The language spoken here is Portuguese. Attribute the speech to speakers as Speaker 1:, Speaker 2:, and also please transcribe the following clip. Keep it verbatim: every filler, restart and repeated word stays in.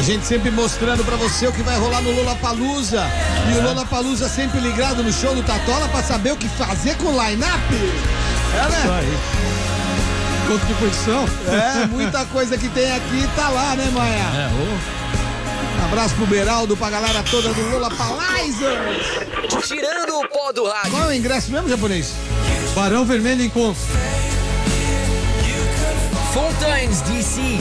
Speaker 1: gente sempre mostrando pra você o que vai rolar no Lollapalooza. É. E o Lollapalooza sempre ligado no show do Tatola pra saber o que fazer com o line-up. É, né? Isso aí.
Speaker 2: Contribuição.
Speaker 1: É, muita coisa que tem aqui tá lá, né, Maia?
Speaker 2: É, ô.
Speaker 1: Um abraço pro Beraldo, pra galera toda do Lollapalooza.
Speaker 3: Tirando o pó do rádio.
Speaker 1: Qual é o ingresso mesmo, japonês?
Speaker 2: Barão Vermelho Encontro.
Speaker 3: Fontaines, D C.